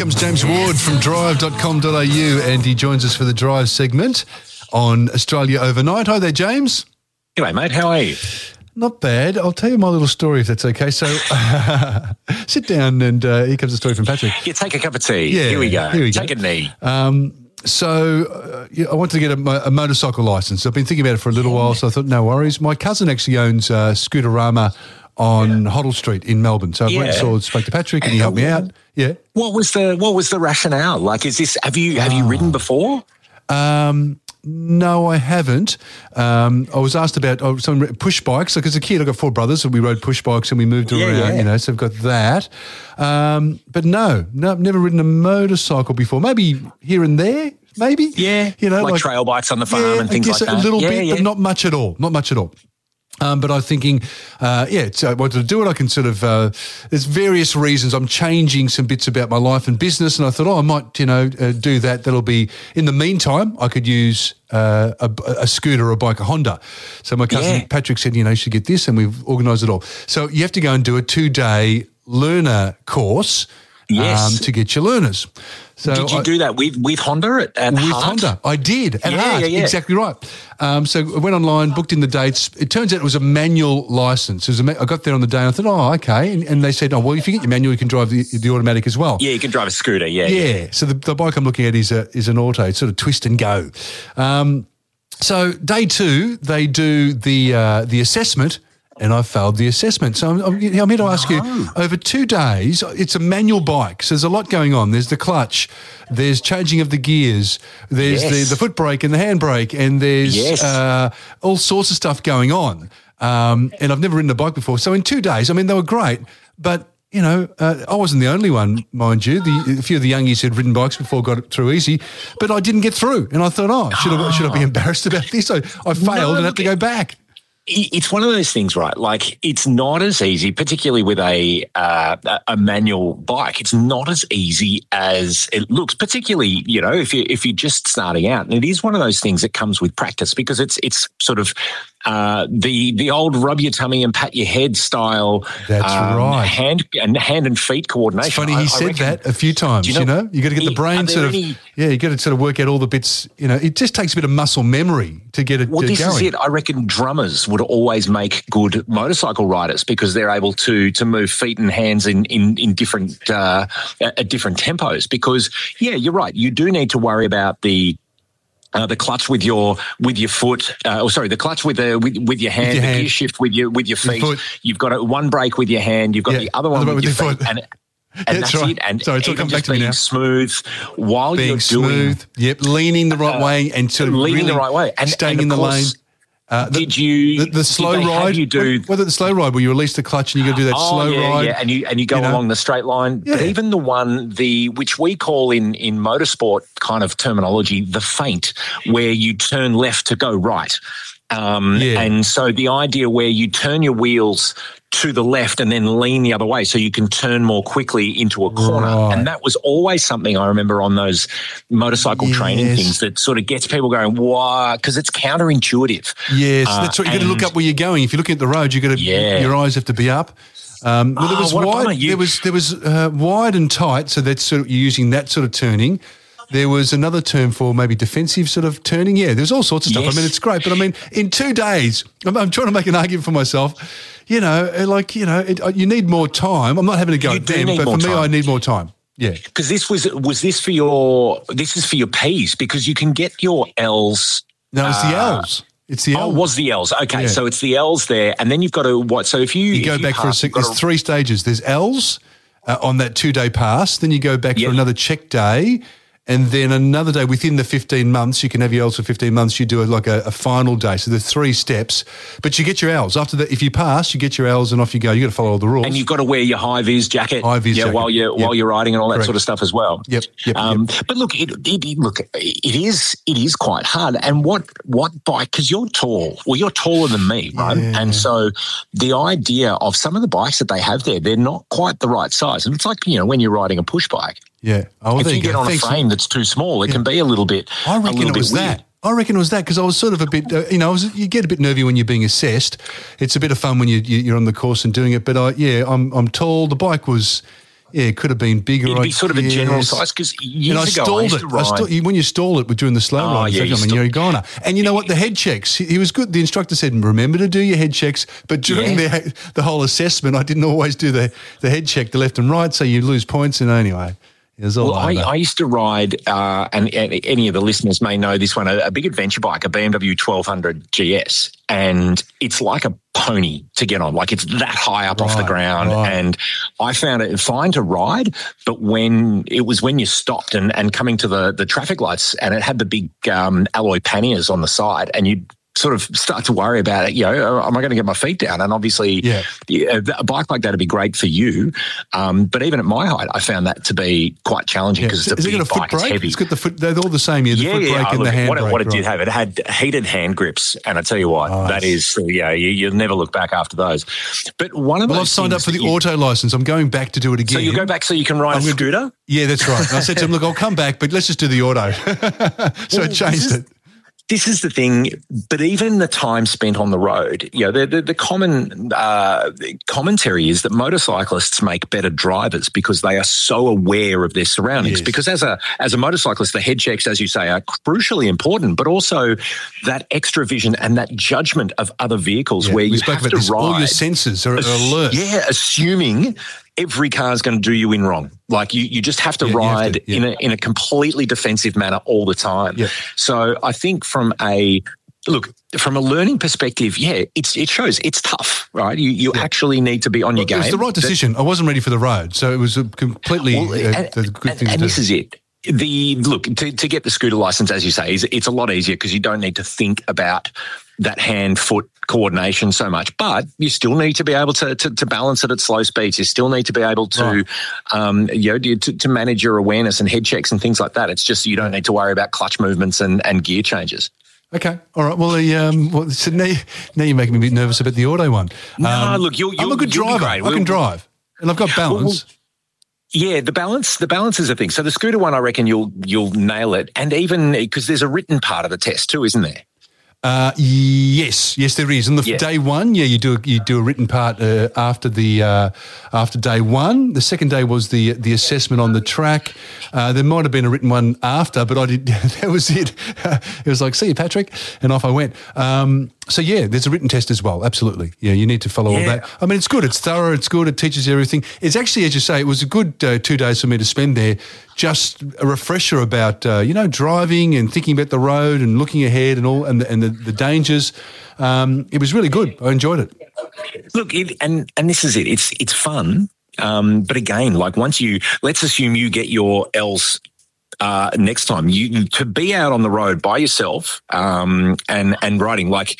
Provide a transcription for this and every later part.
comes James Ward from drive.com.au and he joins us for the Drive segment on Australia Overnight. Hi there, James. G'day, mate. How are you? Not bad. I'll tell you my little story if that's okay. So sit down and here comes a story from Patrick. Yeah, take a cup of tea. Yeah, Here we go. Take a knee. So I wanted to get a motorcycle licence. I've been thinking about it for a little while, so I thought, no worries. My cousin actually owns Scooterama on Hoddle Street in Melbourne. So I went and spoke to Patrick and he helped me out. Yeah. What was the rationale? Like, is this, have you ridden before? No, I haven't. I was asked about some push bikes. Like as a kid, I got 4 brothers and we rode push bikes and we moved around, you know, so I've got that. But no, I've never ridden a motorcycle before. Maybe here and there, maybe. Yeah. You know, like trail bikes on the farm and things like that. A little bit, but not much at all. Not much at all. But I'm thinking, so I wanted to do it. I can sort of, there's various reasons. I'm changing some bits about my life and business, and I thought, I might, do that. That'll be, in the meantime, I could use a scooter or a bike, a Honda. So my cousin Patrick said, you should get this, and we've organised it all. So you have to go and do a 2-day learner course to get your learners. So did you do that with Honda at with Hart? Honda? I did at Hart. Exactly right. So I went online, booked in the dates. It turns out it was a manual license. I got there on the day and I thought, okay. And they said, well, if you get your manual, you can drive the automatic as well. Yeah, you can drive a scooter. Yeah. So the bike I'm looking at is an auto. It's sort of twist and go. So day 2, they do the assessment. And I failed the assessment. So I'm here to ask you, over 2 days, it's a manual bike, so there's a lot going on. There's the clutch, there's changing of the gears, there's the foot brake and the handbrake, and there's all sorts of stuff going on. And I've never ridden a bike before. So in 2 days, they were great, but I wasn't the only one, mind you. A few of the youngies who'd ridden bikes before got it through easy, but I didn't get through. And I thought, should I be embarrassed about this? I failed and had to go back. It's one of those things, right? Like, it's not as easy, particularly with a manual bike. It's not as easy as it looks, particularly, if you're just starting out. And it is one of those things that comes with practice, because it's sort of the old rub your tummy and pat your head style. That's right. Hand and feet coordination. It's funny he said that a few times. You got to get the brain you got to sort of work out all the bits. It just takes a bit of muscle memory to get it. Well, this is it. I reckon drummers would always make good motorcycle riders, because they're able to move feet and hands in different at different tempos. Because you're right. You do need to worry about the clutch with your foot, the clutch with your hand, the gear shift with your feet. You've got one brake with your hand, you've got the other one with your feet, and that's right. It. And sorry, it's all come back to me now. Smooth while being you're smooth. Yep, leaning the right way and sort of leaning really the right way and staying in the lane. The slow ride? Whether the slow ride where you release the clutch and you got to do that slow ride, and you go along the straight line. Yeah. But even the one which we call in motorsport kind of terminology, the feint, where you turn left to go right. And so the idea where you turn your wheels to the left and then lean the other way so you can turn more quickly into a corner. Right. And that was always something I remember on those motorcycle training things that sort of gets people going, wow, because it's counterintuitive. Yes, that's right. You got to look up where you're going. If you're looking at the road, you got to your eyes have to be up. There was wide. There was wide and tight, so that's sort of, you're using that sort of turning. There was another term for maybe defensive sort of turning. Yeah, there's all sorts of stuff. Yes. It's great. But, in 2 days, I'm trying to make an argument for myself. You need more time. I'm not having a go at them, but for me, I need more time. Yeah. Because this is for your Ps, because you can get your Ls. No, it's the Ls. It's the Ls. Oh, it was the Ls. Okay, so it's the Ls there. And then you've got to, so if you go back for there's 3 stages. There's Ls on that 2-day pass. Then you go back for another check day. And then another day within the 15 months, you can have your Ls for 15 months. You do a final day. So there's 3 steps, but you get your Ls. After that, if you pass, you get your Ls and off you go. You got to follow all the rules. And you've got to wear your high-vis jacket, while you're riding and all that sort of stuff as well. Yep. But look, it is quite hard. And what bike? Because you're tall. Well, you're taller than me, right? Yeah. And so the idea of some of the bikes that they have there, they're not quite the right size. And it's like when you're riding a push bike. Yeah. If you get on a frame that's too small, it can be a little bit. I reckon it was that. I reckon it was that because I was sort of a bit, you get a bit nervy when you're being assessed. It's a bit of fun when you're on the course and doing it. But I'm tall. The bike was, Yeah, it could have been bigger. It'd be sort of a general size because years ago I used to ride. When you stall it during the slow ride, you're a goner. And you know what? The head checks, he was good. The instructor said, remember to do your head checks. But during the whole assessment, I didn't always do the head check, the left and right, so you lose points. And anyway, it was all I used to ride, and any of the listeners may know this one, a big adventure bike, a BMW 1200 GS. And it's like a pony to get on. Like it's that high up off the ground. Right. And I found it fine to ride, but when you stopped and coming to the traffic lights and it had the big alloy panniers on the side and you'd sort of start to worry about it, am I going to get my feet down? And obviously a bike like that would be great for you. But even at my height, I found that to be quite challenging because it's a big bike, it's heavy. It's got the foot, they're all the same, the foot brake and the hand brake. What it did have, it had heated hand grips. And I tell you what, that is, you'll never look back after those. But one of those I've signed up for the auto license. I'm going back to do it again. So you'll go back so you can ride a scooter? Yeah, that's right. And I said to him, look, I'll come back, but let's just do the auto. So I changed it. This is the thing, but even the time spent on the road, the common commentary is that motorcyclists make better drivers because they are so aware of their surroundings. Yes. Because as a motorcyclist, the head checks, as you say, are crucially important, but also that extra vision and that judgment of other vehicles where you have to ride. All your senses are alert. Yeah, assuming every car is going to do you in wrong. Like you just have to ride in a completely defensive manner all the time. Yeah. So I think from a learning perspective, it shows it's tough, right? You actually need to be on your game. It was the right decision. I wasn't ready for the road, so it was a completely the good thing to do. And this is it. To get the scooter license, as you say, it's a lot easier because you don't need to think about that hand-foot coordination so much, but you still need to be able to balance it at slow speeds. You still need to be able to, to manage your awareness and head checks and things like that. It's just you don't need to worry about clutch movements and gear changes. Okay, all right. Well, so now you're making me a bit nervous about the auto one. No, look, I'm a good driver. I can drive, and I've got balance. Yeah, the balance is a thing. So the scooter one, I reckon you'll nail it, and even because there's a written part of the test too, isn't there? Yes, there is. On the day one, you do a written part after day one. The second day was the assessment on the track. There might have been a written one after, but I did. That was it. It was like, see you, Patrick, and off I went. So there's a written test as well. Absolutely, you need to follow all that. I mean, it's good. It's thorough. It's good. It teaches you everything. It's actually, as you say, it was a good 2 days for me to spend there. Just a refresher about driving and thinking about the road and looking ahead and all and the dangers. It was really good. I enjoyed it. Look, and this is it. It's fun, but again, like let's assume you get your L's next time. You to be out on the road by yourself and riding like.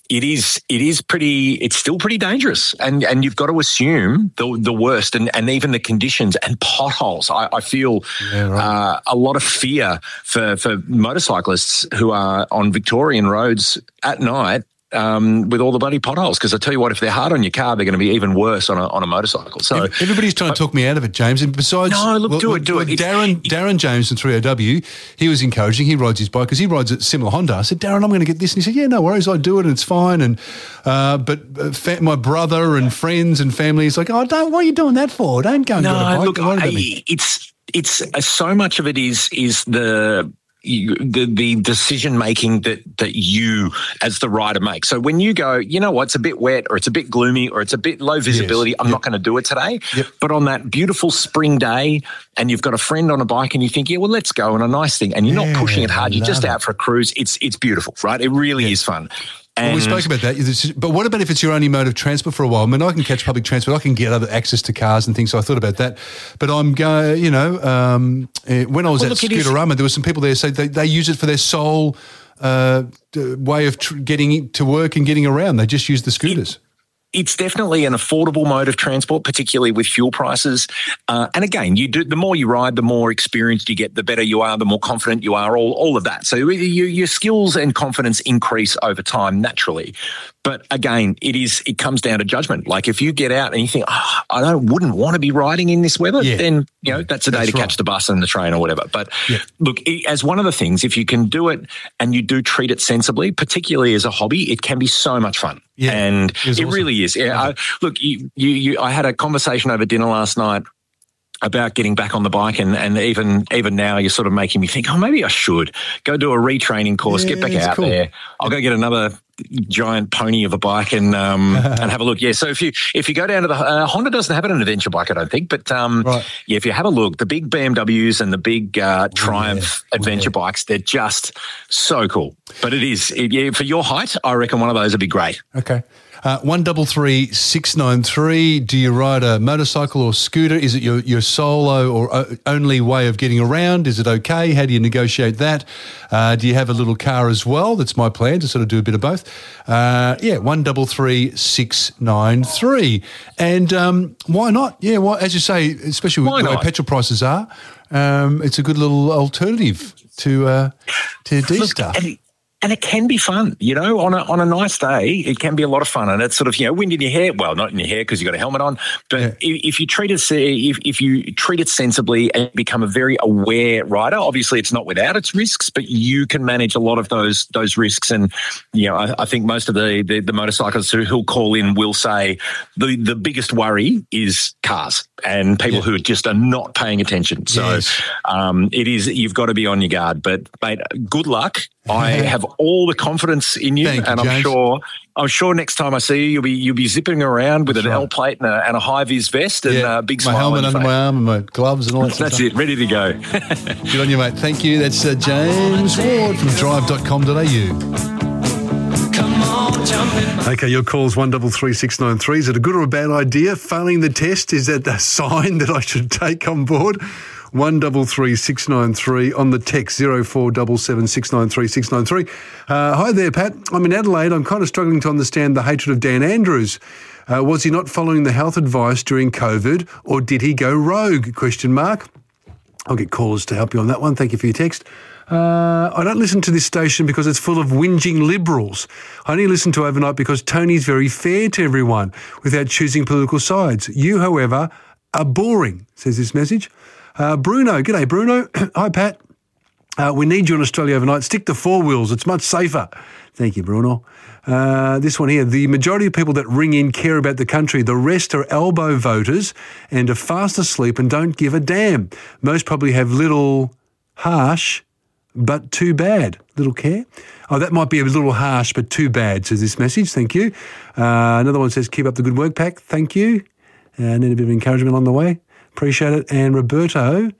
It's still pretty dangerous and you've got to assume the worst and even the conditions and potholes. I feel a lot of fear for motorcyclists who are on Victorian roads at night with all the bloody potholes. Because I tell you what, if they're hard on your car, they're going to be even worse on a motorcycle. So everybody's trying to talk me out of it, James. And besides, do it. Darren James from 3OW, he was encouraging. He rides his bike because he rides a similar Honda. I said, Darren, I'm going to get this, and he said, yeah, no worries, I do it, and it's fine. And but my brother and friends and family is like, oh, what are you doing that for? Don't go and get a bike. Look, it's so much of it is the decision making that you as the rider make. So when you go, you know what, it's a bit wet or it's a bit gloomy or it's a bit low visibility, I'm not going to do it today. Yep. But on that beautiful spring day and you've got a friend on a bike and you think, well, let's go on a nice thing, and you're not pushing it hard, you're just out for a cruise. It's beautiful, right? It really is fun. Well, we spoke about that. But what about if it's your only mode of transport for a while? I mean, I can catch public transport. I can get other access to cars and things. So I thought about that. But I'm going, when I was at Scooterama, there were some people there say they use it for their sole way of getting to work and getting around. They just use the scooters. It's definitely an affordable mode of transport, particularly with fuel prices. And again, the more you ride, the more experienced you get, the better you are, the more confident you are, all of that. So your skills and confidence increase over time naturally. But again, it comes down to judgment. Like if you get out and you think, I wouldn't want to be riding in this weather, then that's a day to catch the bus and the train or whatever. But look, as one of the things, if you can do it and you do treat it sensibly, particularly as a hobby, it can be so much fun. Yeah, and it really is. Yeah, I had a conversation over dinner last night about getting back on the bike, and even now you're sort of making me think, oh, maybe I should go do a retraining course, get back out there. I'll go get another giant pony of a bike and have a look. Yeah, so if you go down to the Honda doesn't have an adventure bike, I don't think, but yeah, if you have a look, the big BMWs and the big Triumph adventure bikes, they're just so cool. But it is for your height, I reckon one of those would be great. Okay. 133693. Do you ride a motorcycle or scooter? Is it your solo or only way of getting around? Is it okay? How do you negotiate that? Do you have a little car as well? That's my plan, to sort of do a bit of both. 133693. And why not? Yeah, well, as you say, especially with the way petrol prices are, it's a good little alternative to D-Star. And it can be fun, on a nice day, it can be a lot of fun. And it's sort of, wind in your hair. Well, not in your hair because you've got a helmet on, but if you treat it sensibly and become a very aware rider, obviously it's not without its risks, but you can manage a lot of those risks. And, I think most of the motorcyclists who'll call in will say the biggest worry is cars and people who just are not paying attention. So it is, you've got to be on your guard. But, mate, good luck. I have all the confidence in you, and I'm sure next time I see you, you'll be zipping around with an L plate and a high vis vest and a big smile. My helmet under my arm and my gloves and all that. That's it, ready to go. Good on you, mate. Thank you. That's James Ward from drive.com.au. Okay, your call's 133693. Is it a good or a bad idea? Failing the test, is that a sign that I should take on board? 133693 on the text 0477693693. Hi there, Pat. I'm in Adelaide. I'm kind of struggling to understand the hatred of Dan Andrews. Was he not following the health advice during COVID, or did he go rogue? ? I'll get callers to help you on that one. Thank you for your text. I don't listen to this station because it's full of whinging liberals. I only listen to Overnight because Tony's very fair to everyone without choosing political sides. You, however, are boring, says this message. Bruno, g'day Bruno. Hi Pat. We need you on Australia Overnight. Stick to four wheels. It's much safer. Thank you, Bruno. This one here. The majority of people that ring in care about the country. The rest are elbow voters and are fast asleep and don't give a damn. Most probably have little harsh but too bad. Little care. Oh, that might be a little harsh but too bad, says this message. Thank you. Another one says, keep up the good work, Pack. Thank you. Need a bit of encouragement along the way. Appreciate it. And Roberto,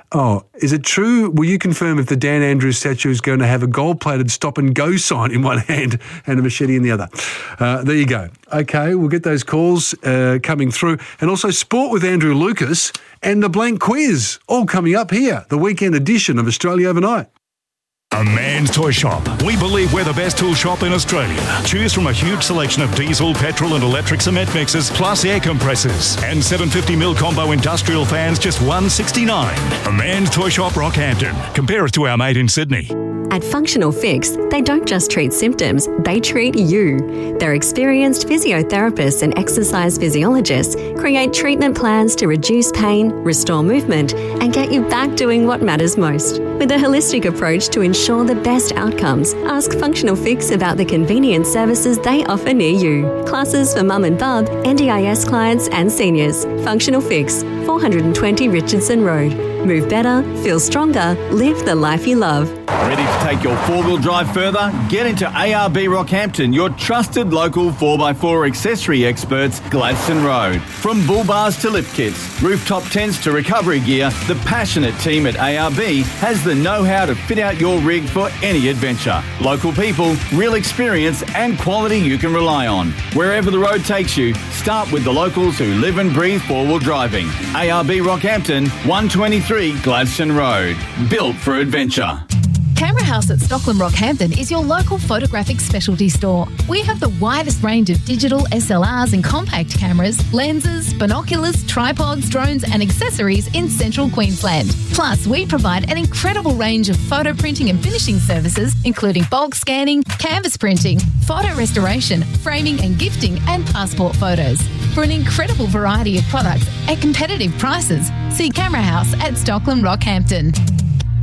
is it true? Will you confirm if the Dan Andrews statue is going to have a gold-plated stop-and-go sign in one hand and a machete in the other? There you go. Okay, we'll get those calls coming through. And also Sport with Andrew Lucas and the Blank Quiz, all coming up here, the weekend edition of Australia Overnight. A Man's Toy Shop. We believe we're the best tool shop in Australia. Choose from a huge selection of diesel, petrol and electric cement mixers, plus air compressors. And 750mm combo industrial fans, just $169. A Man's Toy Shop, Rockhampton. Compare us to our mate in Sydney. At Functional Fix, they don't just treat symptoms, they treat you. Their experienced physiotherapists and exercise physiologists create treatment plans to reduce pain, restore movement, and get you back doing what matters most. With a holistic approach to ensure the best outcomes, ask Functional Fix about the convenient services they offer near you. Classes for mum and bub, NDIS clients and seniors. Functional Fix, 420 Richardson Road. Move better, feel stronger, live the life you love. Ready to take your four-wheel drive further? Get into ARB Rockhampton, your trusted local 4x4 accessory experts, Gladstone Road. From bull bars to lift kits, rooftop tents to recovery gear, the passionate team at ARB has the know-how to fit out your rig for any adventure. Local people, real experience and quality you can rely on. Wherever the road takes you, start with the locals who live and breathe four-wheel driving. ARB Rockhampton, 123 Gladstone Road. Built for adventure. Camera House at Stockland Rockhampton is your local photographic specialty store. We have the widest range of digital SLRs and compact cameras, lenses, binoculars, tripods, drones and accessories in central Queensland. Plus, we provide an incredible range of photo printing and finishing services, including bulk scanning, canvas printing, photo restoration, framing and gifting, and passport photos. For an incredible variety of products at competitive prices, see Camera House at Stockland Rockhampton.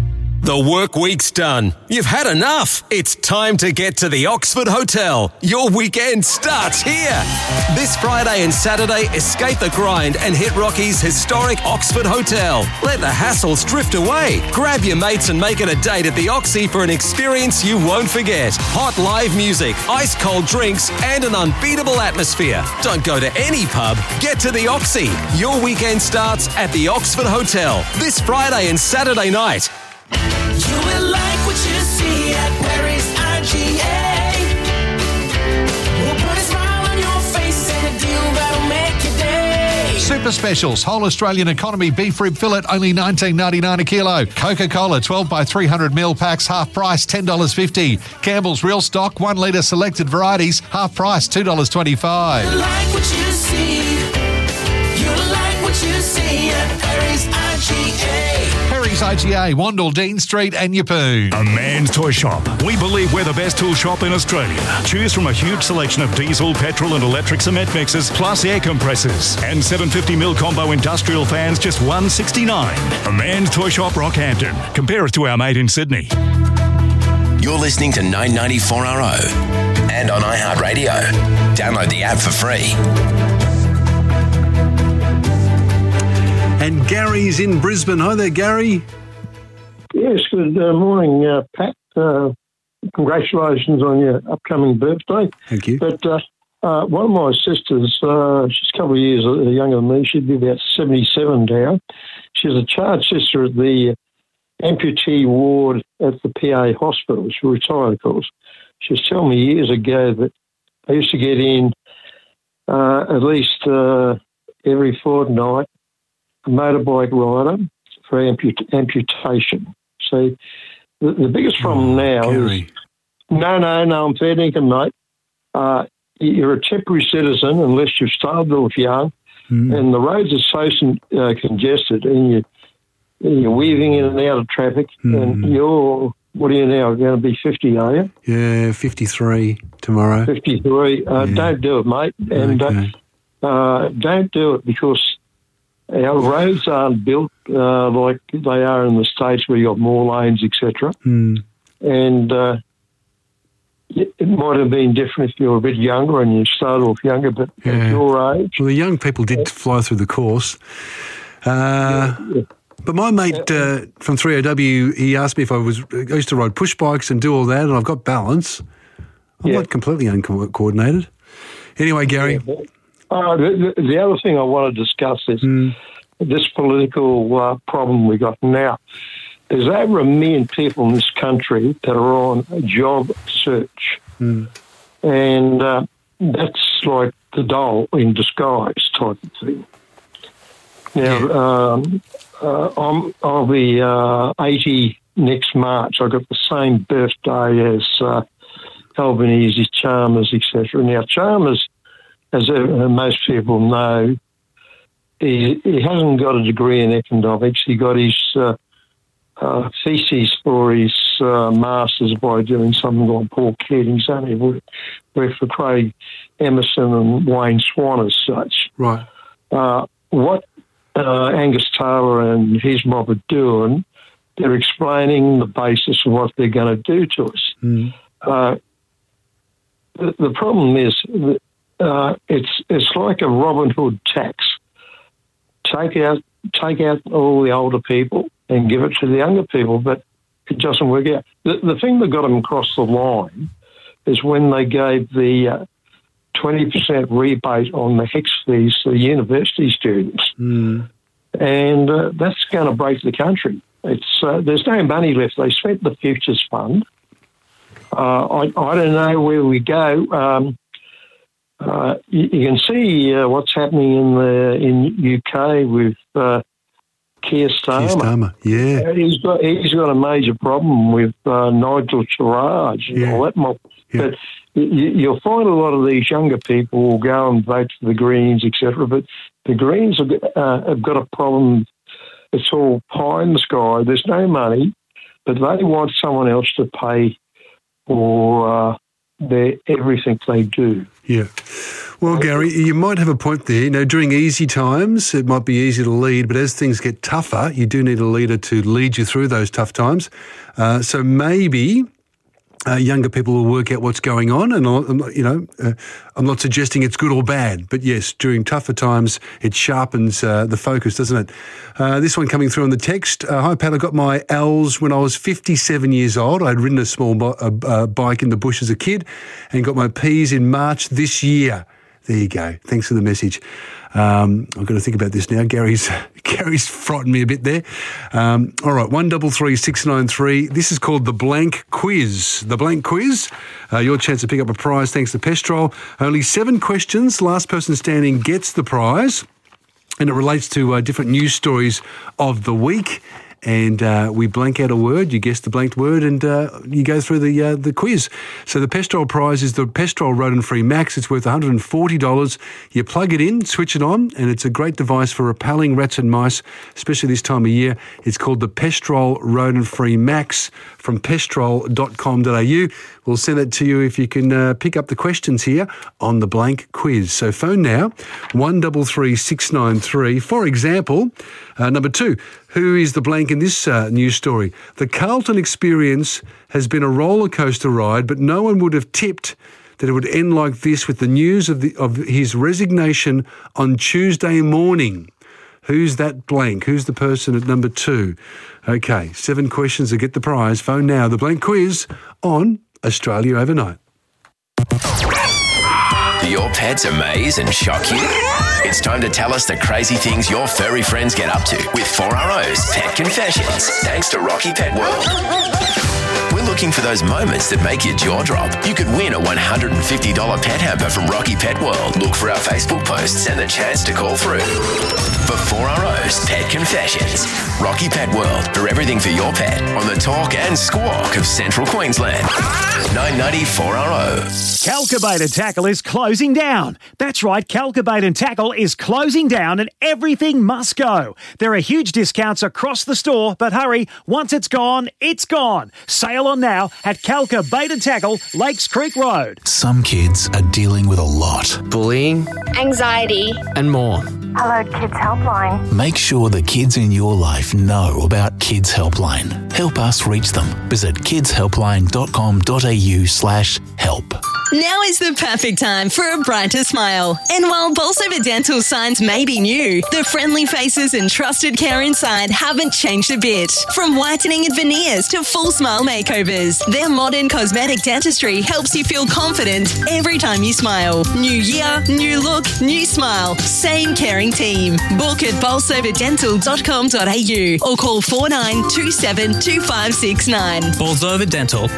The work week's done. You've had enough. It's time to get to the Oxford Hotel. Your weekend starts here. This Friday and Saturday, escape the grind and hit Rocky's historic Oxford Hotel. Let the hassles drift away. Grab your mates and make it a date at the Oxy for an experience you won't forget. Hot live music, ice cold drinks, and an unbeatable atmosphere. Don't go to any pub. Get to the Oxy. Your weekend starts at the Oxford Hotel this Friday and Saturday night. You will like what you see at Perry's IGA. We'll put a smile on your face and a deal that'll make your day. Super specials. Whole Australian economy beef rib fillet, only $19.99 a kilo. Coca-Cola 12 by 300 ml packs, half price, $10.50. Campbell's Real Stock, 1 litre selected varieties, half price, $2.25. You like what you see. You like what you see at Perry's IGA. Perry's IGA, Wandle, Dean Street and Yeppoon. A man's toy shop. We believe we're the best tool shop in Australia. Choose from a huge selection of diesel, petrol and electric cement mixers, plus air compressors. And 750mm combo industrial fans, just $169. A man's toy shop, Rockhampton. Compare us to our mate in Sydney. You're listening to 994RO and on iHeartRadio. Download the app for free. And Gary's in Brisbane. Hi there, Gary. Yes, good morning, Pat. Congratulations on your upcoming birthday. Thank you. But one of my sisters, she's a couple of years younger than me, she'd be about 77 now. She's a charge sister at the amputee ward at the PA hospital. She's retired, of course. She was telling me years ago that I used to get in at least every fortnight a motorbike rider for amputation. See, the biggest problem now is... No, I'm fair dinkum, mate. You're a temporary citizen unless you've started off young, and the roads are so congested, and you're weaving in and out of traffic, and you're... What are you now? Going to be 50, are you? Yeah, 53 tomorrow. 53. Don't do it, mate. And don't do it because our roads aren't built like they are in the States where you've got more lanes, etc. And it might have been different if you were a bit younger and you started off younger, but at your age... Well, the young people did fly through the course. But my mate from 3AW, he asked me if I used to ride push bikes and do all that, and I've got balance. I'm not completely uncoordinated. Anyway, Gary. The other thing I want to discuss is this political problem we got now. There's over 1 million people in this country that are on a job search. And that's like the dole in disguise type of thing. Now, I'll be 80 next March. I got the same birthday as Albanese, Chalmers, etc. Now, Chalmers, as most people know, he hasn't got a degree in economics. He got his thesis for his masters by doing something like Paul Keating's only worked for Craig Emerson and Wayne Swan as such. Right. What Angus Taylor and his mob are doing, they're explaining the basis of what they're going to do to us. The problem is it's like a Robin Hood tax. Take out all the older people and give it to the younger people, but it doesn't work out. The thing that got them across the line is when they gave the 20% rebate on the HECS fees to the university students. And that's going to break the country. There's no money left. They spent the Futures Fund. I don't know where we go. You can see what's happening in UK with Keir Starmer. Keir Starmer, yeah. He's got a major problem with Nigel Farage and all that mob. Yeah. But you'll find a lot of these younger people will go and vote for the Greens, etc. But the Greens have got a problem. It's all pie in the sky. There's no money, but they want someone else to pay for everything they do. Yeah. Well, Gary, you might have a point there. You know, during easy times, it might be easy to lead, but as things get tougher, you do need a leader to lead you through those tough times. So maybe younger people will work out what's going on, and I'm not suggesting it's good or bad, but yes, during tougher times, it sharpens the focus, doesn't it? This one coming through on the text. Hi, Pat, I got my L's when I was 57 years old. I'd ridden a small bike in the bush as a kid and got my P's in March this year. There you go. Thanks for the message. I've got to think about this now. Gary's frightened me a bit there. All right, 133693. This is called the Blank Quiz. The Blank Quiz. Your chance to pick up a prize thanks to Pestrol. Only 7 questions. Last person standing gets the prize. And it relates to different news stories of the week. And we blank out a word, you guess the blanked word, and you go through the quiz. So the Pestrol prize is the Pestrol Rodent-Free Max. It's worth $140. You plug it in, switch it on, and it's a great device for repelling rats and mice, especially this time of year. It's called the Pestrol Rodent-Free Max from pestrol.com.au. We'll send it to you if you can pick up the questions here on the blank quiz. So phone now, 133693. For example, number 2, who is the blank in this news story? The Carlton experience has been a roller coaster ride, but no one would have tipped that it would end like this with the news of his resignation on Tuesday morning. Who's that blank? Who's the person at number 2? Okay, 7 questions to get the prize. Phone now, the blank quiz on Australia Overnight. Do your pets amaze and shock you? It's time to tell us the crazy things your furry friends get up to with 4RO's Pet Confessions, thanks to Rocky Pet World. We're looking for those moments that make your jaw drop. You could win a $150 pet hamper from Rocky Pet World. Look for our Facebook posts and the chance to call through. For 4RO's Pet Confessions, Rocky Pet World, for everything for your pet on the talk and squawk of Central Queensland. 990 4RO. Calcabait and Tackle is closing down. That's right, Calcabait and Tackle is closing down and everything must go. There are huge discounts across the store, but hurry, once it's gone, it's gone. Sale on now at Calcabait and Tackle, Lakes Creek Road. Some kids are dealing with a lot. Bullying, anxiety, and more. Hello Kids Helpline. Make sure the kids in your life know about Kids Helpline. Help us reach them. Visit kidshelpline.com.au/help. Now is the perfect time for a brighter smile. And while Bolsover Dental signs may be new, the friendly faces and trusted care inside haven't changed a bit. From whitening and veneers to full smile makeovers, their modern cosmetic dentistry helps you feel confident every time you smile. New year, new look, new smile. Same caring team. Book at bolsoverdental.com.au or call 4927 2569. Bolsover Dental,